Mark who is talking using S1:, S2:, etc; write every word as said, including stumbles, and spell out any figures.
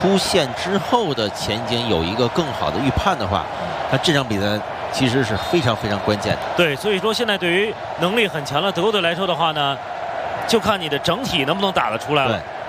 S1: 出现之后的前景有一个更好的预判的话，那这场比赛其实是非常非常关键的。
S2: 对，所以说现在对于能力很强的德国队来说的话呢，就看你的整体能不能打得出来了。
S1: 对。